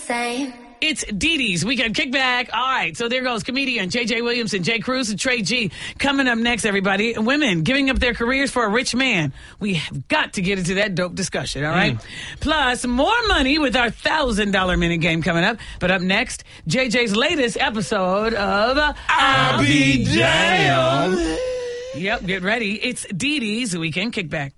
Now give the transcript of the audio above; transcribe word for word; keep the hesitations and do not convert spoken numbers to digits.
same. It's Dee Dee's Weekend Kickback. All right, so there goes comedian J J Williamson, Jay Cruz, and Trey G. Coming up next, everybody, women giving up their careers for a rich man. We have got to get into that dope discussion, all right? Mm. Plus, more money with our one thousand dollars minute game coming up. But up next, J J's latest episode of I'll Be Damned. Yep, get ready. It's Dee Dee's Weekend Kickback.